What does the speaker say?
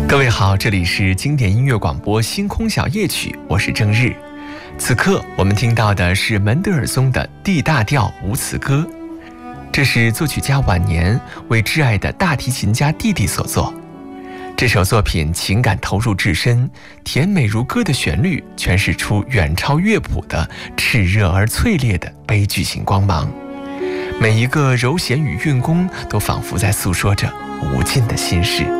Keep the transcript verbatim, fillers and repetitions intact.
各位好，这里是经典音乐广播星空小夜曲，我是郑日。此刻我们听到的是门德尔松的 D 大调无词歌，这是作曲家晚年为挚爱的大提琴家弟弟所作。这首作品情感投入至深，甜美如歌的旋律诠释出远超乐谱的炽热而淬烈的悲剧性光芒，每一个柔弦与韵功都仿佛在诉说着无尽的心事。